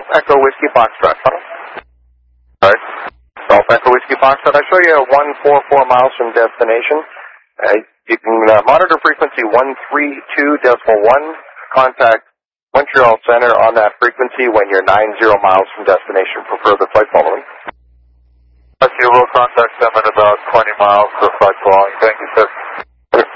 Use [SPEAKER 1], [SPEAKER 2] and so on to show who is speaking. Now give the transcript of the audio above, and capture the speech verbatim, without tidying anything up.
[SPEAKER 1] Echo Whiskey Foxtrot. Alright. Golf Echo Whiskey Foxtrot. I show you one four four miles from destination. Uh, you can uh, monitor frequency one three two decimal one. Contact Montreal Center on that frequency when you're nine zero miles from destination for further flight following.
[SPEAKER 2] Okay, we'll contact them at about twenty miles for flight following.